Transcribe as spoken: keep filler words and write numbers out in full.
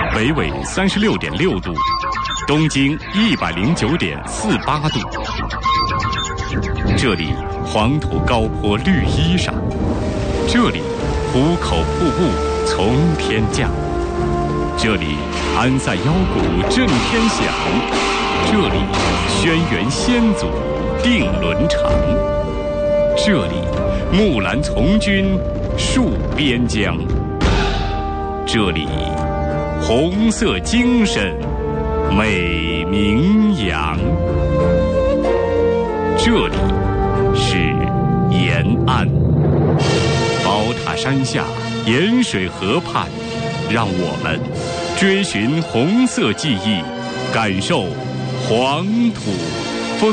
北纬三十六点六度，东经一百零九点四八度。这里黄土高坡绿衣裳，这里壶口瀑布从天降，这里安塞腰鼓震天响，这里轩辕先祖定伦常，这里木兰从军戍边疆，这里红色精神美名扬，这里是延安。宝塔山下，盐水河畔，让我们追寻红色记忆，感受黄土